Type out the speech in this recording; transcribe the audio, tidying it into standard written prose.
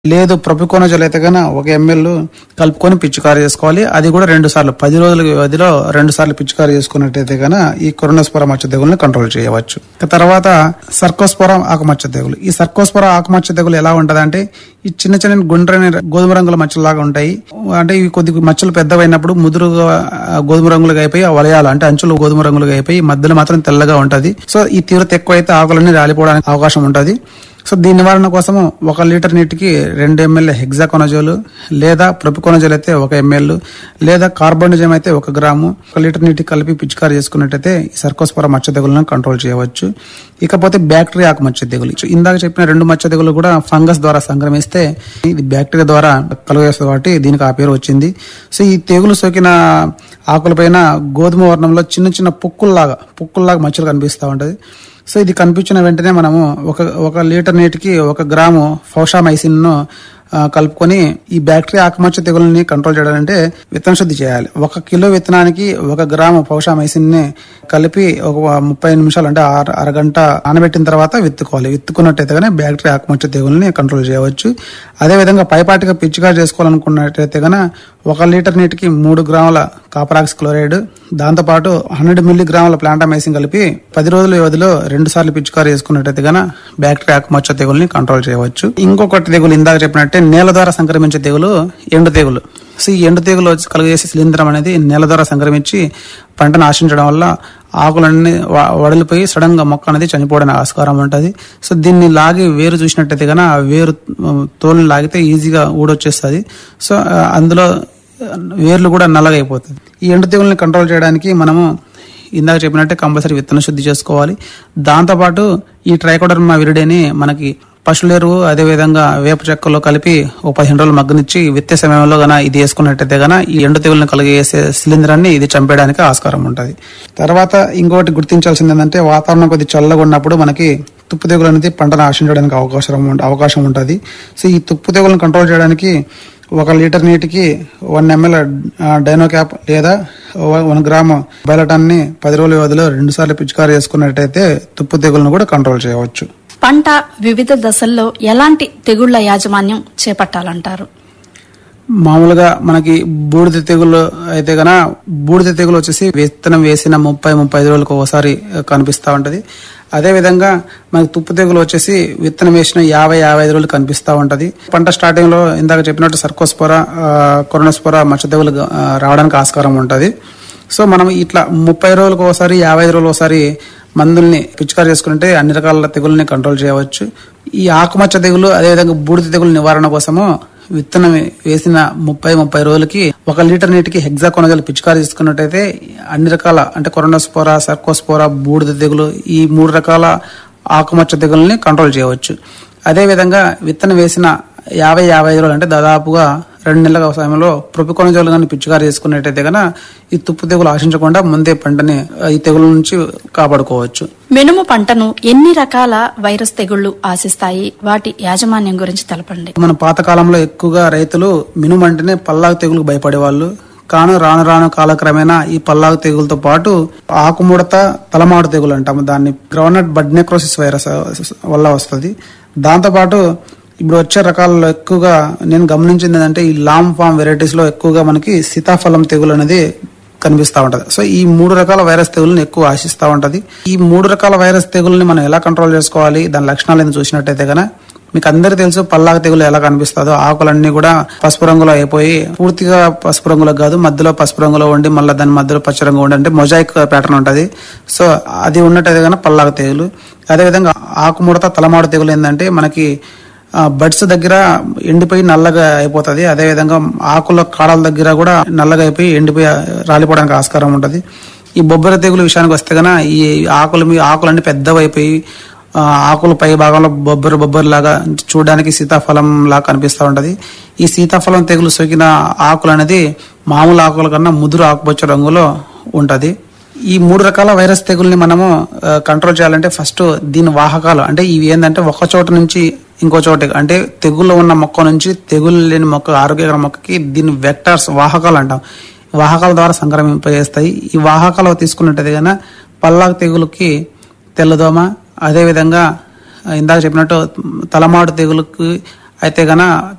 లేదు ప్రొపికోనజోల్ అయితే గన 1 ml కలుపుకొని పిచికారీ చేసుకోవాలి. అది కూడా 2 సార్లు 10 రోజుల వ్యవధిలో 2 సార్లు పిచికారీ చేసుకున్నట్టయితే గన ఈ కొరోనోస్పోరా మచ్చ తెగుల్ని కంట్రోల్ చేయవచ్చు. తర్వాత సర్కోస్పోరా ఆకుమచ్చ తెగులు. ఈ సర్కోస్పోరా ఆకుమచ్చ తెగులు ఎలా ఉంటదంటే ఈ చిన్న చిన్న గుండ్రని గోధుమ రంగుల మచ్చలాగా ఉంటాయి. అంటే ఇవి కొద్దిగా మచ్చలు పెద్దవైనప్పుడు ముదురుగా గోధుమ రంగులుగా అయిపోయి ఆ వలయాలు అంటే అంచులు గోధుమ రంగులుగా అయిపోయి మధ్యలో మాత్రం తెల్లగా ఉంటది. సో ఈ తీవ్రత ఎక్కువైతే ఆకులన్నీ రాలిపోవడానికి అవకాశం ఉంటది. సో దీని నివారణ కోసం 1 లీటర్ నీటికి 2 ml హెగ్జాకోనజోల్ లేదా ప్రొపికోనజోల్ అయితే 1 ml లేదా కార్బోనిజం అయితే 1 గ్రాము 1 లీటర్ నీటికి కలిపి పిచికారీ చేసుకున్నట్టయితే ఈ సర్కోస్పోరా మచ్చ తెగులను కంట్రోల్ చేయవచ్చు. ఇకపోతే బ్యాక్టీరియా ఆకుమచ్చ తెగులు. ఇందాక చెప్పిన 2 మచ్చ తెగులు కూడా ఫంగస్ ద్వారా సంక్రమిస్తే ఇది బ్యాక్టీరియా ద్వారా కలుగజేస్తుంది కాబట్టి దీనికి ఆ పేరు వచ్చింది. సో ఈ తెగులు సోకిన ఆకులపైన గోధుమ వర్ణంలో చిన్న చిన్న పుక్కుల్లాగా మచ్చలు కనిపిస్తూ ఉంటది. సో ఇది కనిపించిన వెంటనే మనము 1 లీటర్ నీటికి 1 గ్రాము ఫౌషామైసిన్ ను కలుపుకొని ఈ బ్యాక్టీరియా ఆకుమచ్చ తెగులని కంట్రోల్ చేయాలంటే విత్తన శుద్ధి చేయాలి. 1 కిలో విత్తనానికి 1 గ్రాము ఫౌషామైసిన్ ని కలిపి ఒక 30 నిమిషాలు అంటే అరగంట నానబెట్టిన తర్వాత విత్తుకోవాలి. విత్తుకున్నట్టయితే కానీ బ్యాక్టీరియా ఆకుమచ్చ తెగులని కంట్రోల్ చేయవచ్చు. అదేవిధంగా పైపాటిగా పిచికారీ చేసుకోవాలనుకున్నట్టయితే గన 1 లీటర్ నీటికి 3 గ్రాముల కాపరాక్సి క్లోరైడ్ దాంతోపాటు 100 మిల్లీగ్రాముల ప్లాంటామైసిన్ కలిపి 10 రోజుల వ్యవధిలో 2 సార్లు పిచికారీ చేసుకున్నట్టయితే గన బ్యాక్టీరియా ఆకుమచ్చ తెగుల్ని కంట్రోల్ చేయవచ్చు. ఇంకొకటి తెగులు ఇందాక చెప్పినట్టే నేల ద్వారా సంక్రమించే తెగులు ఎండు తెగులు. సో ఈ ఎండు తెగులు కలుగజేసే శిలీంధ్రం అనేది నేల ద్వారా సంక్రమించి పంటను ఆశించడం వల్ల ఆకులన్నీ వడలిపోయి సడన్ గా మొక్క అనేది చనిపోవడానికి ఆస్కారం ఉంటుంది. సో దీన్ని లాగి వేరు చూసినట్టయితే కన్నా ఆ వేరు తోలుని లాగితే ఈజీగా ఊడొచ్చేస్తుంది. సో అందులో వేర్లు కూడా నల్లగా అయిపోతుంది. ఈ ఎండు తెగుల్ని కంట్రోల్ చేయడానికి మనము ఇందాక చెప్పినట్టే కంపల్సరీ విత్తన శుద్ధి చేసుకోవాలి. దాంతోపాటు ఈ ట్రైకోడర్మా విరిడేని మనకి పశువుల ఎరువు అదేవిధంగా వేప చెక్కలో కలిపి 15 రోజులు మగ్గనిచ్చి విత్తే సమయంలో గన ఇది వేసుకున్నట్టయితే గన ఈ ఎండు తెగులను కలిగేసే శిలీంధ్రాన్ని ఇది చంపేయడానికి ఆస్కారం ఉంటుంది. తర్వాత ఇంకోటి గుర్తించాల్సింది ఏంటంటే వాతావరణం కొద్ది చల్లగా ఉన్నప్పుడు మనకి తుప్పు తెగులు అనేది పంటను ఆశించడానికి అవకాశం ఉంటుంది. సో ఈ తుప్పు తెగులను కంట్రోల్ చేయడానికి 1 లీటర్ నీటికి 1 ml డైనోక్యాప్ లేదా 1 గ్రాము బయలటాన్ని 10 రోజుల వ్యవధిలో 2 సార్లు పిచికారీ చేసుకున్నట్టయితే తుప్పు తెగులను కూడా కంట్రోల్ చేయవచ్చు. పంట వివిధ దశల్లో ఎలాంటి తెగుళ్ల యాజమాన్యం చేపట్టాలంటారు? మామూలుగా మనకి బూడిద తెగులు అయితే గన బూడిద తెగులు వచ్చేసి విత్తనం వేసిన 30-35 రోజులకు ఒకసారి కనిపిస్తూ ఉంటది. అదేవిధంగా మనకి తుప్పు తెగులు వచ్చేసి విత్తనం వేసిన 50-55 రోజులు కనిపిస్తూ ఉంటది. పంట స్టార్టింగ్ లో ఇందాక చెప్పినట్టు సర్కోస్పోరా కొరోనోస్పోరా మచ్చ తెగులు రావడానికి ఆస్కారం ఉంటది. సో మనం ఇట్లా 30 రోజులకు ఒకసారి 55 రోజులకు ఒకసారి మందుల్ని పిచికారీ చేసుకుంటే అన్ని రకాల తెగుల్ని కంట్రోల్ చేయవచ్చు. ఈ ఆకుమచ్చ తెగులు అదేవిధంగా బూడిద తెగులు నివారణ కోసము విత్తనం వేసిన 30 రోజులకి 1 లీటర్ నీటికి హెగ్జాకోనజోల్ పిచికారీ చేసుకున్నట్టయితే అన్ని రకాల అంటే కొరోనోస్పోరా సర్కోస్పోరా బూడిద తెగులు ఈ 3 రకాల ఆకుమచ్చ తెగుల్ని కంట్రోల్ చేయవచ్చు. అదేవిధంగా విత్తనం వేసిన 50-55 రోజులు అంటే దాదాపుగా 2 నెలల సమయంలో ప్రొపికోనజోల్ గాని పిచికారీ చేసుకున్నట్టయితే గన ఈ తుప్పు తెగులు ఆశించకుండా ముందే పంటని ఈ తెగుల నుంచి కాపాడుకోవచ్చు. మినుము పంటను ఎన్ని రకాల వైరస్ తెగుళ్లు ఆశిస్తాయి? వాటి యాజమాన్యం గురించి తెలపండి. మన పాతకాలంలో ఎక్కువగా రైతులు మినుము అంటేనే పల్లాకు తెగులకు భయపడేవాళ్ళు. కానీ రాను కాలక్రమేణా ఈ పల్లాకు తెగులతో పాటు ఆకుముడత తలమాడు తెగులు అంటాము. దాన్ని గ్రౌండ్నట్ బడ్ నెక్రోసిస్ వైరస్ వల్ల వస్తుంది. దాంతోపాటు ఇప్పుడు వచ్చే రకాలలో ఎక్కువగా నేను గమనించింది ఏంటంటే ఈ లాంగ్ ఫామ్ వెరైటీస్ లో ఎక్కువగా మనకి సీతాఫలం తెగులు అనేది కనిపిస్తూ ఉంటది. సో ఈ 3 రకాల వైరస్ తెగులను ఎక్కువ ఆశిస్తూ ఉంటది. ఈ 3 రకాల వైరస్ తెగుల్ని మనం ఎలా కంట్రోల్ చేసుకోవాలి, దాని లక్షణాలు ఏదో చూసినట్టయితే కనుక మీకు అందరికీ తెలుసు పల్లాకు తెగులు ఎలా కనిపిస్తుందో. ఆకులన్నీ కూడా పసుపు రంగులో అయిపోయి పూర్తిగా పసుపు రంగులో కాదు మధ్యలో పసుపు రంగులో ఉండి మళ్ళీ దాని మధ్యలో పచ్చ రంగు ఉండి అంటే మొజాయిక్ ప్యాటర్న్ ఉంటది. సో అది ఉన్నట్టయితే కనుక పల్లాకు తెగులు. అదేవిధంగా ఆకుముడత తలమాడు తెగులు ఏంటంటే మనకి బడ్స్ దగ్గర ఎండిపోయి నల్లగా అయిపోతుంది. అదేవిధంగా ఆకుల కాడల దగ్గర కూడా నల్లగా అయిపోయి ఎండిపోయి రాలిపోవడానికి ఆస్కారం ఉంటుంది. ఈ బొబ్బర తెగులు విషయానికి వస్తే గన ఈ ఆకులన్నీ పెద్దవైపోయి ఆకుల పై భాగంలో బొబ్బరు లాగా చూడడానికి సీతాఫలం లాగా కనిపిస్తూ ఉంటది. ఈ సీతాఫలం తెగులు సోకిన ఆకులు అనేది మామూలు ఆకుల కన్నా ముదురు ఆకుపచ్చ రంగులో ఉంటది. ఈ 3 రకాల వైరస్ తెగుల్ని మనము కంట్రోల్ చేయాలంటే ఫస్ట్ దీని వాహకాలు అంటే ఇవి ఏంటంటే ఒక చోట నుంచి ఇంకో చోట అంటే తెగుల్లో ఉన్న మొక్క నుంచి తెగులు లేని మొక్క ఆరోగ్యకర మొక్కకి దీని వెక్టర్స్ వాహకాలు అంటాం. వాహకాల ద్వారా సంక్రమింపజేస్తాయి. ఈ వాహకాలు తీసుకున్నట్టయితే కన్నా పల్లాకు తెగులుకి తెల్లదోమ అదేవిధంగా ఇందాక చెప్పినట్టు తలమాడు తెగులుకి అయితే గన